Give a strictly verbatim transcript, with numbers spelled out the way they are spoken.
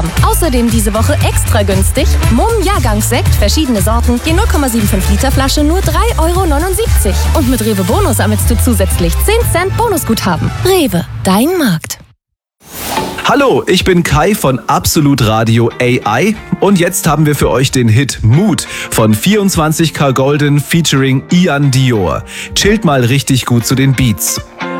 haben. Außerdem diese Woche extra günstig Mumm Jahrgangssekt, verschiedene Sorten, je null Komma fünfundsiebzig Liter Flasche nur drei Euro neunundsiebzig. Und mit Rewe Bonus sammelst du zusätzlich zehn Cent Bonusguthaben. Rewe, dein Markt. Hallo, ich bin Kai von Absolut Radio A I und jetzt haben wir für euch den Hit Mood von vierundzwanzig K Golden featuring Ian Dior. Chillt mal richtig gut zu den Beats.